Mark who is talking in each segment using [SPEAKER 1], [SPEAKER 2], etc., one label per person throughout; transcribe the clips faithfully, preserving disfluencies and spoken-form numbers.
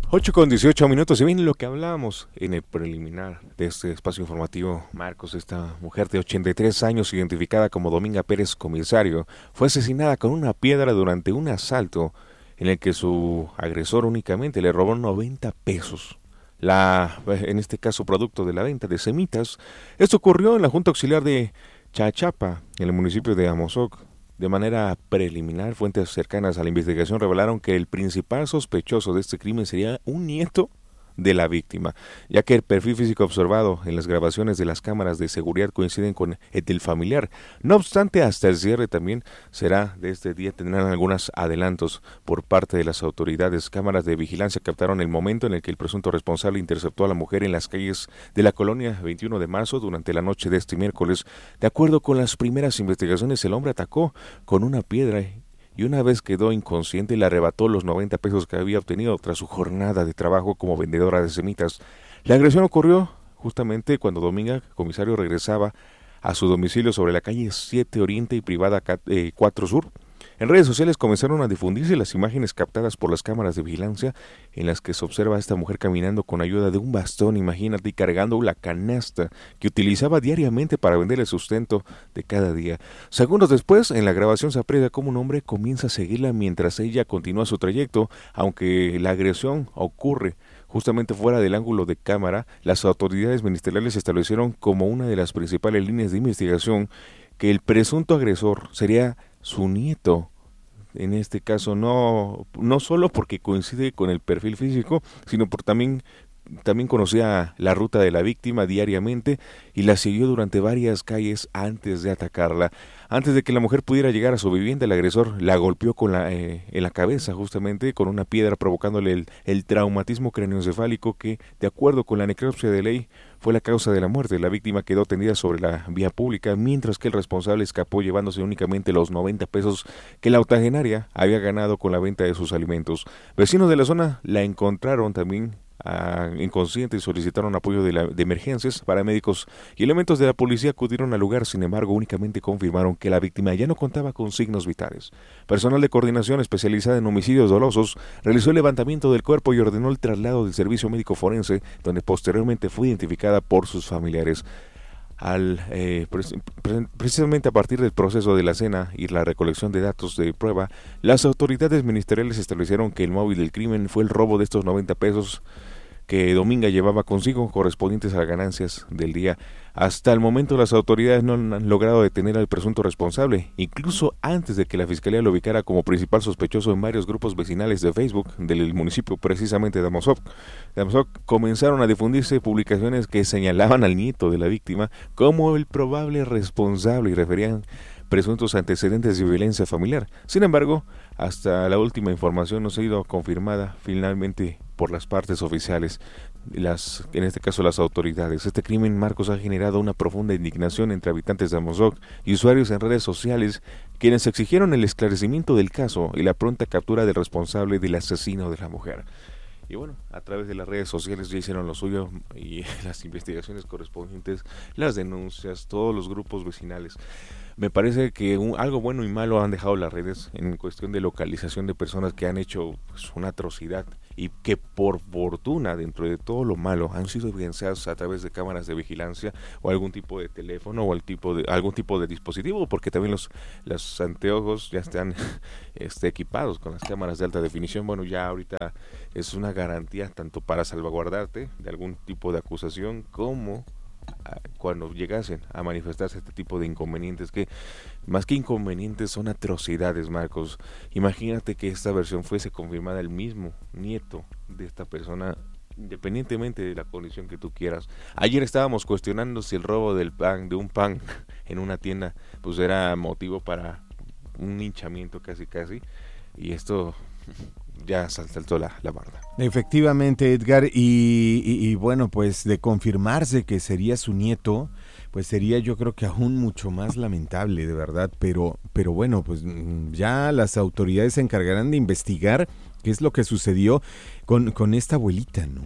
[SPEAKER 1] ocho con dieciocho minutos, y bien lo que hablábamos en el preliminar de este espacio informativo, Marcos, esta mujer de ochenta y tres años, identificada como Dominga Pérez Comisario, fue asesinada con una piedra durante un asalto en el que su agresor únicamente le robó noventa pesos. La, en este caso, producto de la venta de semitas. Esto ocurrió en la Junta Auxiliar de Chachapa, en el municipio de Amozoc. De manera preliminar, fuentes cercanas a la investigación revelaron que el principal sospechoso de este crimen sería un nieto de la víctima, ya que el perfil físico observado en las grabaciones de las cámaras de seguridad coinciden con el del familiar. No obstante, hasta el cierre también será de este día tendrán algunos adelantos por parte de las autoridades. Cámaras de vigilancia captaron el momento en el que el presunto responsable interceptó a la mujer en las calles de la colonia veintiuno de marzo durante la noche de este miércoles. De acuerdo con las primeras investigaciones, el hombre atacó con una piedra y una vez quedó inconsciente le arrebató los noventa pesos que había obtenido tras su jornada de trabajo como vendedora de semitas. La agresión ocurrió justamente cuando Dominga Comisario regresaba a su domicilio sobre la calle siete Oriente y Privada cuatro Sur. En redes sociales comenzaron a difundirse las imágenes captadas por las cámaras de vigilancia en las que se observa a esta mujer caminando con ayuda de un bastón, imagínate, y cargando la canasta que utilizaba diariamente para vender el sustento de cada día. Segundos después, en la grabación se aprecia cómo un hombre comienza a seguirla mientras ella continúa su trayecto. Aunque la agresión ocurre justamente fuera del ángulo de cámara, las autoridades ministeriales establecieron como una de las principales líneas de investigación que el presunto agresor sería su nieto. En este caso no, no solo porque coincide con el perfil físico, sino por también, también conocía la ruta de la víctima diariamente y la siguió durante varias calles antes de atacarla. Antes de que la mujer pudiera llegar a su vivienda, el agresor la golpeó con la, eh, en la cabeza justamente con una piedra, provocándole el, el traumatismo craneoencefálico que, de acuerdo con la necropsia de ley, fue la causa de la muerte. La víctima quedó tendida sobre la vía pública, mientras que el responsable escapó llevándose únicamente los noventa pesos que la octogenaria había ganado con la venta de sus alimentos. Vecinos de la zona la encontraron también Uh, inconsciente y solicitaron apoyo de, la, de emergencias. Paramédicos y elementos de la policía acudieron al lugar, sin embargo únicamente confirmaron que la víctima ya no contaba con signos vitales. Personal de coordinación especializada en homicidios dolosos realizó el levantamiento del cuerpo y ordenó el traslado del servicio médico forense, donde posteriormente fue identificada por sus familiares. Al, eh, precisamente a partir del proceso de la escena y la recolección de datos de prueba, las autoridades ministeriales establecieron que el móvil del crimen fue el robo de estos noventa pesos que Dominga llevaba consigo, correspondientes a las ganancias del día. Hasta el momento las autoridades no han logrado detener al presunto responsable, incluso antes de que la fiscalía lo ubicara como principal sospechoso en varios grupos vecinales de Facebook del municipio precisamente de Amozoc. De Amozoc comenzaron a difundirse publicaciones que señalaban al nieto de la víctima como el probable responsable y referían presuntos antecedentes de violencia familiar. Sin embargo, hasta la última información no ha sido confirmada finalmente por las partes oficiales, las, en este caso las autoridades. Este crimen, Marcos, ha generado una profunda indignación entre habitantes de Amozoc y usuarios en redes sociales, quienes exigieron el esclarecimiento del caso y la pronta captura del responsable del asesino de la mujer. Y bueno, a través de las redes sociales ya hicieron lo suyo y las investigaciones correspondientes, las denuncias, todos los grupos vecinales. Me parece que un, algo bueno y malo han dejado las redes en cuestión de localización de personas que han hecho pues, una atrocidad y que por fortuna, dentro de todo lo malo, han sido evidenciados a través de cámaras de vigilancia o algún tipo de teléfono o el tipo de, algún tipo de dispositivo, porque también los, los anteojos ya están este, equipados con las cámaras de alta definición. Bueno, ya ahorita es una garantía tanto para salvaguardarte de algún tipo de acusación como cuando llegasen a manifestarse este tipo de inconvenientes, que más que inconvenientes son atrocidades, Marcos. Imagínate que esta versión fuese confirmada el mismo nieto de esta persona, independientemente de la condición que tú quieras. Ayer estábamos cuestionando si el robo del pan, de un pan en una tienda, pues era motivo para un linchamiento casi casi, y esto ya saltó la, la barda.
[SPEAKER 2] Efectivamente, Edgar, y, y, y bueno, pues de confirmarse que sería su nieto, pues sería yo creo que aún mucho más lamentable, de verdad, pero, pero bueno, pues ya las autoridades se encargarán de investigar qué es lo que sucedió con, con esta abuelita, ¿no?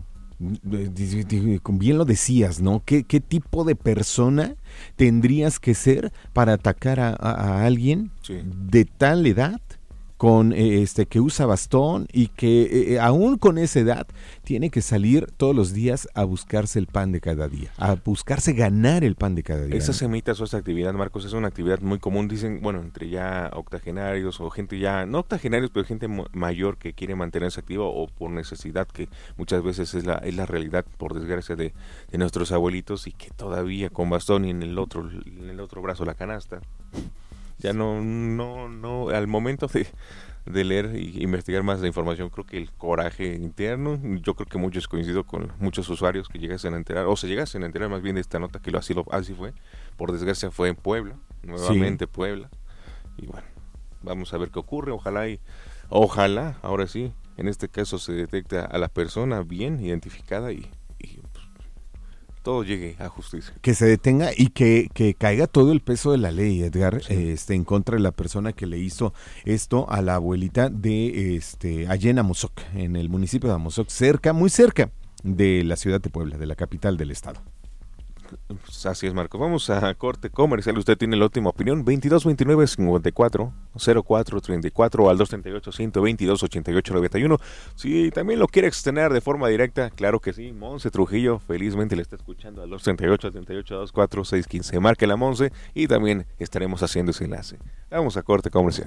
[SPEAKER 2] Bien lo decías, ¿no? ¿Qué, qué tipo de persona tendrías que ser para atacar a, a, a alguien sí. de tal edad con eh, este que usa bastón y que eh, aún con esa edad tiene que salir todos los días a buscarse el pan de cada día, a buscarse ganar el pan de cada día.
[SPEAKER 1] Esas semitas o esa actividad, Marcos, es una actividad muy común, dicen, bueno, entre ya octogenarios o gente ya, no octogenarios, pero gente mayor que quiere mantenerse activa o por necesidad, que muchas veces es la, es la realidad, por desgracia, de, de nuestros abuelitos, y que todavía con bastón y en el otro, en el otro brazo la canasta. Ya no, no, no, al momento de, de leer e investigar más la información, creo que el coraje interno, yo creo que muchos coincido con muchos usuarios que llegasen a enterar, o se llegasen a enterar más bien de esta nota, que lo así, lo, así fue, por desgracia fue en Puebla, nuevamente sí. Puebla, y bueno, vamos a ver qué ocurre, ojalá y, ojalá, ahora sí, en este caso se detecta a la persona bien identificada y, y todo llegue a justicia. Que se detenga y que, que caiga todo el peso de la ley, Edgar, sí. este, en contra de la persona que le hizo esto a la abuelita de este, allá en Amozoc, en el municipio de Amozoc, cerca, muy cerca de la ciudad de Puebla, de la capital del estado. Pues así es, Marcos. Vamos a corte comercial. Usted tiene la última opinión. veintidós veintinueve cincuenta y cuatro cero cuatro treinta y cuatro al dos treinta y ocho ciento veintidós ochenta y ocho noventa y uno. Si también lo quiere extender de forma directa, claro que sí. Monse Trujillo felizmente le está escuchando al dos treinta y ocho treinta y ocho veinticuatro seiscientos quince. Marque la Monse y también estaremos haciendo ese enlace. Vamos a corte comercial.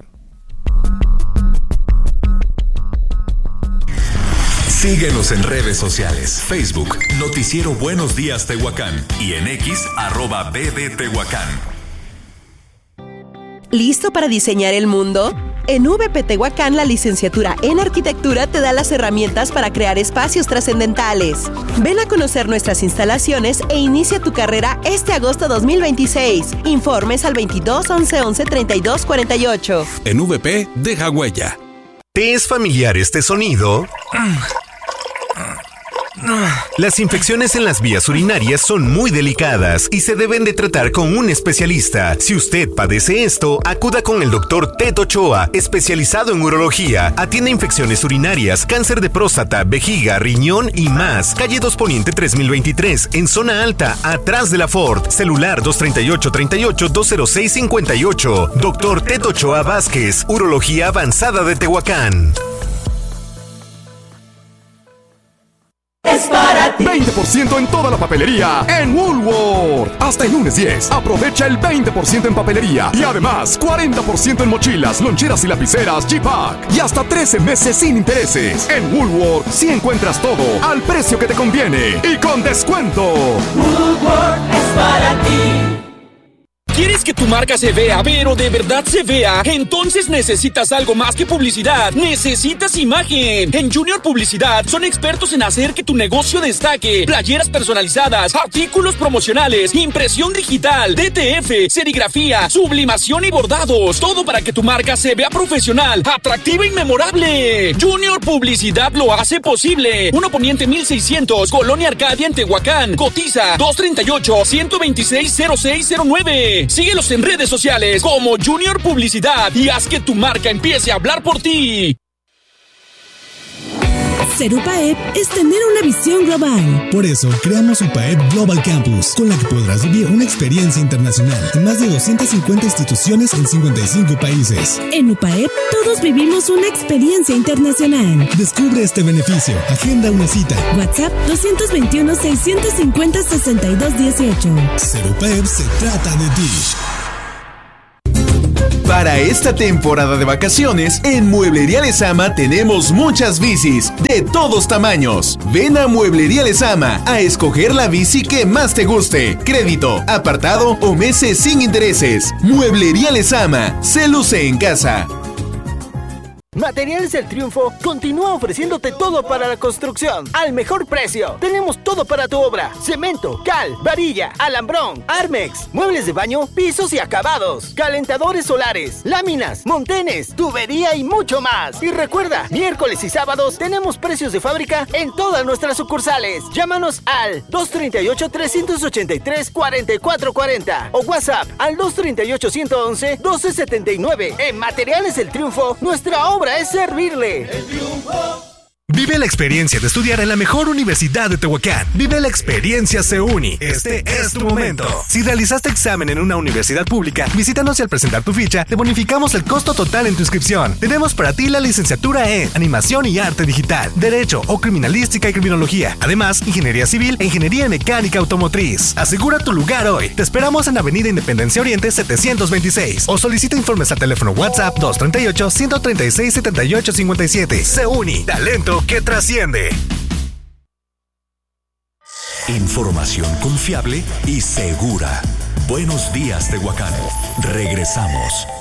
[SPEAKER 3] Síguenos en redes sociales, Facebook, Noticiero Buenos Días Tehuacán, y en X, arroba B D Tehuacán.
[SPEAKER 4] ¿Listo para diseñar el mundo? En U V P Tehuacán, la licenciatura en Arquitectura te da las herramientas para crear espacios trascendentales. Ven a conocer nuestras instalaciones e inicia tu carrera este agosto dos mil veintiséis. Informes al veintidós once once treinta y dos cuarenta y ocho.
[SPEAKER 3] En U V P, deja huella.
[SPEAKER 5] ¿Te es familiar este sonido? Las infecciones en las vías urinarias son muy delicadas y se deben de tratar con un especialista. Si usted padece esto, acuda con el doctor Ted Ochoa, especializado en urología. Atiende infecciones urinarias, cáncer de próstata, vejiga, riñón y más. Calle dos Poniente tres mil veintitrés, en zona alta, atrás de la Ford. Celular dos treinta y ocho treinta y ocho dos cero seis cincuenta y ocho. Doctor Ted Ochoa Vázquez, Urología Avanzada de Tehuacán.
[SPEAKER 6] Es para ti. veinte por ciento en toda la papelería en Woolworth. Hasta el lunes diez. Aprovecha el veinte por ciento en papelería. Y además, cuarenta por ciento en mochilas, loncheras y lapiceras G-Pack. Y hasta trece meses sin intereses. En Woolworth sí encuentras todo al precio que te conviene y con descuento.
[SPEAKER 7] Woolworth es para ti. ¿Quieres que tu marca se vea, pero de verdad se vea? Entonces necesitas algo más que publicidad. Necesitas imagen. En Junior Publicidad son expertos en hacer que tu negocio destaque. Playeras personalizadas, artículos promocionales, impresión digital, D T F, serigrafía, sublimación y bordados. Todo para que tu marca se vea profesional, atractiva y memorable. Junior Publicidad lo hace posible. uno Poniente mil seiscientos, Colonia Arcadia en Tehuacán. Cotiza dos treinta y ocho, ciento veintiséis, cero seis cero nueve. Síguelos en redes sociales como Junior Publicidad y haz que tu marca empiece a hablar por ti.
[SPEAKER 8] Ser UPAEP es tener una visión global.
[SPEAKER 9] Por eso, creamos UPAEP Global Campus, con la que podrás vivir una experiencia internacional en más de doscientas cincuenta instituciones en cincuenta y cinco países.
[SPEAKER 8] En UPAEP, todos vivimos una experiencia internacional.
[SPEAKER 9] Descubre este beneficio. Agenda una cita.
[SPEAKER 8] WhatsApp dos dos uno, seis cinco cero, seis dos uno ocho.
[SPEAKER 9] Ser UPAEP se trata de ti.
[SPEAKER 10] Para esta temporada de vacaciones, en Mueblería Lezama tenemos muchas bicis de todos tamaños. Ven a Mueblería Lezama a escoger la bici que más te guste. Crédito, apartado o meses sin intereses. Mueblería Lezama, se luce en casa.
[SPEAKER 11] Materiales El Triunfo continúa ofreciéndote todo para la construcción al mejor precio. Tenemos todo para tu obra: cemento, cal, varilla, alambrón, Armex, muebles de baño, pisos y acabados, calentadores solares, láminas, montenes, tubería y mucho más. Y recuerda, miércoles y sábados tenemos precios de fábrica en todas nuestras sucursales. Llámanos al dos treinta y ocho, trescientos ochenta y tres, cuarenta y cuatro cuarenta o WhatsApp al dos treinta y ocho, ciento once, doce setenta y nueve. En Materiales El Triunfo, nuestra obra es servirle.
[SPEAKER 6] Vive
[SPEAKER 5] Vive la experiencia de estudiar en la mejor universidad de Tehuacán. Vive la experiencia CEUNI. Este es tu momento. Si realizaste examen en una universidad pública, visítanos y al presentar tu ficha, te bonificamos el costo total en tu inscripción. Tenemos para ti la licenciatura en Animación y Arte Digital, Derecho o Criminalística y Criminología. Además, Ingeniería Civil e Ingeniería Mecánica Automotriz. Asegura tu lugar hoy. Te esperamos en Avenida Independencia Oriente setecientos veintiséis o solicita informes al teléfono WhatsApp dos treinta y ocho, ciento treinta y seis, setenta y ocho cincuenta y siete. CEUNI, talento que trasciende.
[SPEAKER 3] Información confiable y segura. Buenos días, Tehuacán. Regresamos.